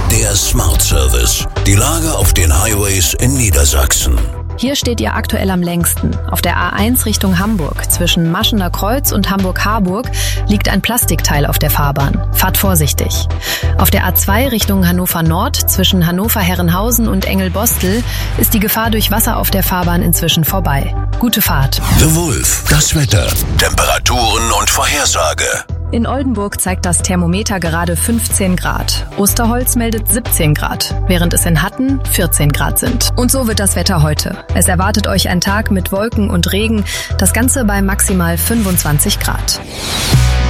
Der Smart Service. Die Lage auf den Highways in Niedersachsen. Hier steht ihr aktuell am längsten. Auf der A1 Richtung Hamburg, zwischen Maschener Kreuz und Hamburg-Harburg, liegt ein Plastikteil auf der Fahrbahn. Fahrt vorsichtig. Auf der A2 Richtung Hannover Nord, zwischen Hannover-Herrenhausen und Engelbostel, ist die Gefahr durch Wasser auf der Fahrbahn inzwischen vorbei. Gute Fahrt. The Wolf. Das Wetter. Temperaturen und Vorhersage. In Oldenburg zeigt das Thermometer gerade 15 Grad. Osterholz meldet 17 Grad, während es in Hatten 14 Grad sind. Und so wird das Wetter heute. Es erwartet euch ein Tag mit Wolken und Regen, das Ganze bei maximal 25 Grad.